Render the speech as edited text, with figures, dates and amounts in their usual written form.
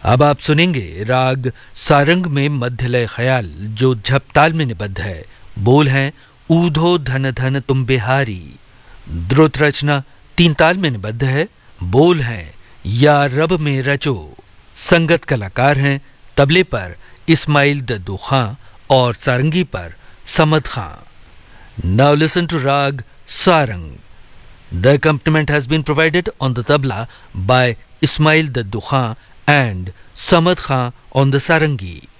अब आप सुनेंगे राग सारंग में मध्यलय ख्याल जो झपताल में निबद्ध है। बोल हैं ऊधो धन धन तुम बिहारी। द्रुत रचना तीन ताल में निबद्ध है। बोल हैं या रब में रचो। संगत कलाकार हैं तबले पर इस्माइल दद्दू खां और सारंगी पर समद खां। नाउ लिसन टू राग Sarang. The accompaniment has been provided on the tabla by Ismail Daddu Khan and Samad Khan on the sarangi.